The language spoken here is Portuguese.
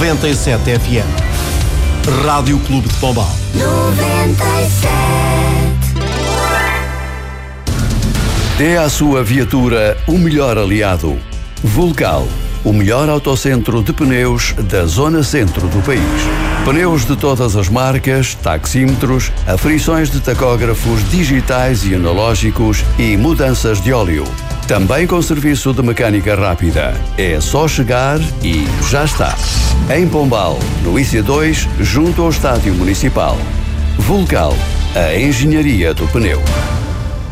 97 FM. Rádio Clube de Pombal. 97. Dê à sua viatura o melhor aliado. Vulcal, o melhor autocentro de pneus da zona centro do país. Pneus de todas as marcas, taxímetros, aferições de tacógrafos digitais e analógicos e mudanças de óleo. Também com serviço de mecânica rápida. É só chegar e já está. Em Pombal, no IC2, junto ao Estádio Municipal. Vulcal, a engenharia do pneu.